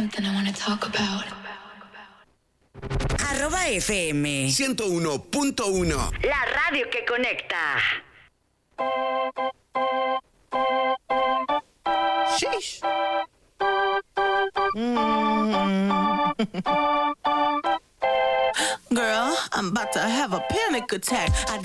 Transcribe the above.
something I want to talk about. @FM 101.1. La radio que conecta. Sheesh. Girl, I'm about to have a panic attack.